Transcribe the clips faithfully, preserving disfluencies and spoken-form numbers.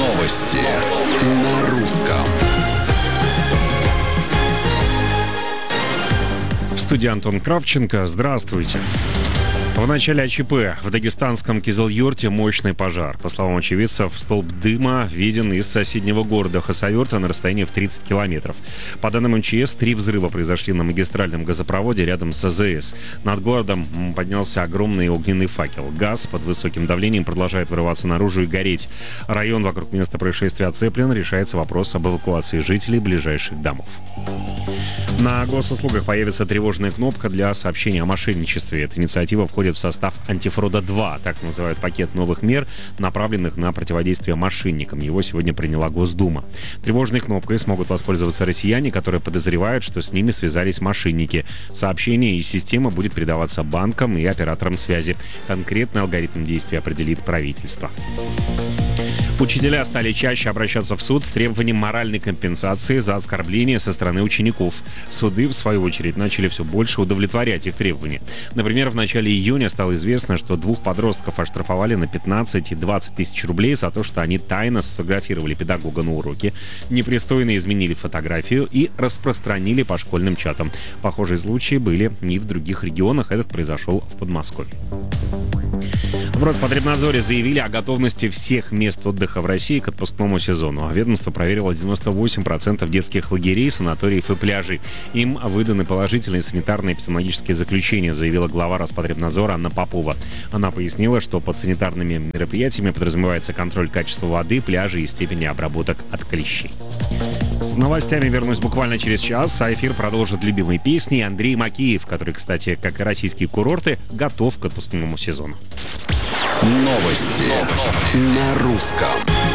Новости на русском. В студии Антон Кравченко. Здравствуйте. В начале АЧП в дагестанском Кизыл-Юрте мощный пожар. По словам очевидцев, столб дыма виден из соседнего города Хасавюрта на расстоянии в тридцать километров. По данным МЧС, три взрыва произошли на магистральном газопроводе рядом с АЗС. Над городом поднялся огромный огненный факел. Газ под высоким давлением продолжает вырываться наружу и гореть. Район вокруг места происшествия оцеплен. Решается вопрос об эвакуации жителей ближайших домов. На госуслугах появится тревожная кнопка для сообщения о мошенничестве. Эта инициатива входит в состав антифрода-два, так называют пакет новых мер, направленных на противодействие мошенникам. Его сегодня приняла Госдума. Тревожной кнопкой смогут воспользоваться россияне, которые подозревают, что с ними связались мошенники. Сообщение из системы будет передаваться банкам и операторам связи. Конкретный алгоритм действий определит правительство. Учителя стали чаще обращаться в суд с требованием моральной компенсации за оскорбления со стороны учеников. Суды, в свою очередь, начали все больше удовлетворять их требования. Например, в начале июня стало известно, что двух подростков оштрафовали на пятнадцать и двадцать тысяч рублей за то, что они тайно сфотографировали педагога на уроке, непристойно изменили фотографию и распространили по школьным чатам. Похожие случаи были и в других регионах. Этот произошел в Подмосковье. В Роспотребнадзоре заявили о готовности всех мест отдыха в России к отпускному сезону. Ведомство проверило девяносто восемь процентов детских лагерей, санаториев и пляжей. Им выданы положительные санитарно-эпидемиологические заключения, заявила глава Роспотребнадзора Анна Попова. Она пояснила, что под санитарными мероприятиями подразумевается контроль качества воды, пляжей и степени обработок от клещей. С новостями вернусь буквально через час, а эфир продолжит любимые песни Андрей Макеев, который, кстати, как и российские курорты, готов к отпускному сезону. Новости, Новости. На русском.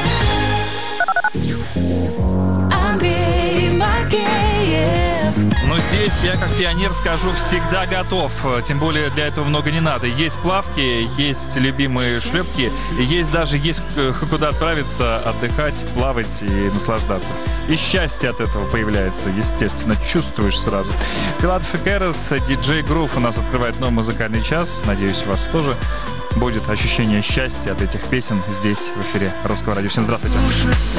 Андрей Макеев. Но здесь я, как пионер, скажу, всегда готов. Тем более для этого много не надо. Есть плавки, есть любимые шлепки, и есть даже есть куда отправиться, отдыхать, плавать и наслаждаться. И счастье от этого появляется, естественно, чувствуешь сразу. Филадельфия Кэрос, диджей Грув у нас открывает новый музыкальный час. Надеюсь, у вас тоже будет ощущение счастья от этих песен здесь, в эфире Русского радио. Всем здравствуйте.